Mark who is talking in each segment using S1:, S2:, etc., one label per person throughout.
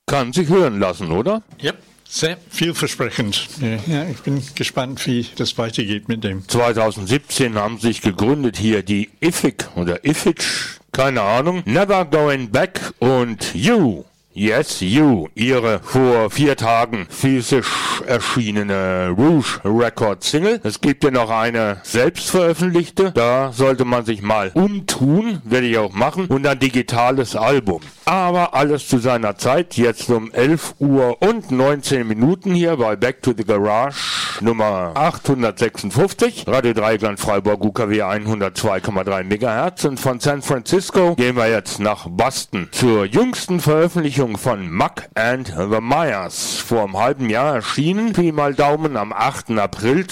S1: kann sich hören lassen, oder?
S2: Ja, sehr vielversprechend. Ja, ich bin gespannt, wie das weitergeht mit dem.
S1: 2017 haben sich gegründet hier die IFIC oder IFIC, keine Ahnung. Never Going Back und You. Yes, You, ihre vor 4 Tagen physisch erschienene Rouge Record Single. Es gibt ja noch eine selbstveröffentlichte, da sollte man sich mal umtun, werde ich auch machen, und ein digitales Album. Aber alles zu seiner Zeit, jetzt um 11 Uhr und 19 Minuten hier bei Back to the Garage Nummer 856, Radio Dreieckland Freiburg UKW 102,3 MHz, und von San Francisco gehen wir jetzt nach Boston zur jüngsten Veröffentlichung von Muck and the Myers. Vor einem halben Jahr erschienen, Pi mal Daumen, am 8. April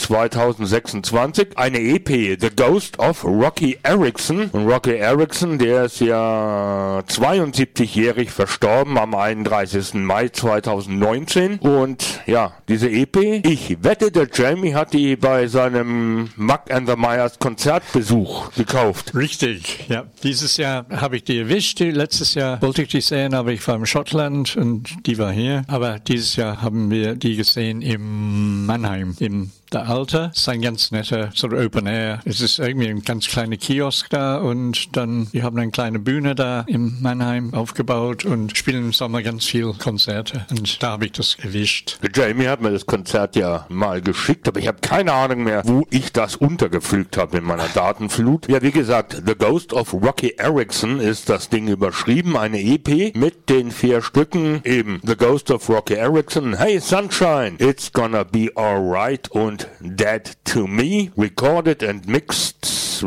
S1: 2026, eine EP, The Ghost of Rocky Erickson. Und Rocky Erickson, der ist ja 72-jährig verstorben am 31. Mai 2019. Und ja, diese EP, ich wette, der Jamie hat die bei seinem Muck and the Myers Konzertbesuch gekauft.
S2: Richtig, ja. Dieses Jahr habe ich die erwischt. Letztes Jahr wollte ich die sehen, aber ich war im Schottland und die war hier. Aber dieses Jahr haben wir die gesehen in Mannheim, in der Alte. Es ist ein ganz netter, so Open Air. Es ist irgendwie ein ganz kleiner Kiosk da und dann, wir haben eine kleine Bühne da in Mannheim aufgebaut und spielen im Sommer ganz viel Konzerte. Und da habe ich das erwischt.
S1: Der Jamie hat mir das Konzert ja mal geschickt, aber ich habe keine Ahnung mehr, wo ich das untergepflügt habe in meiner Datenflut. Ja, wie gesagt, The Ghost of Rocky Erickson ist das Ding überschrieben, eine EP mit den 4 Stücken, eben The Ghost of Rocky Erickson, Hey Sunshine, It's Gonna Be Alright und Dead to Me, recorded and mixed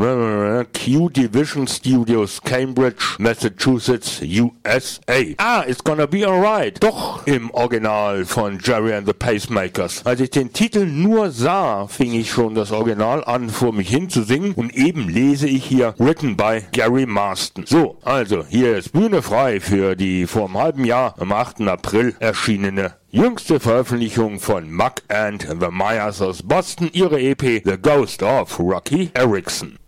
S1: Q Division Studios, Cambridge, Massachusetts, USA. It's Gonna Be Alright. Doch im Original von Jerry and the Pacemakers. Als ich den Titel nur sah, fing ich schon das Original an, vor mich hin zu singen, und eben lese ich hier Written by Gary Marston. So, also hier ist Bühne frei für die vor einem halben Jahr am 8. April erschienene jüngste Veröffentlichung von Muck and the Myers aus Boston, ihre EP The Ghost of Rocky Erickson.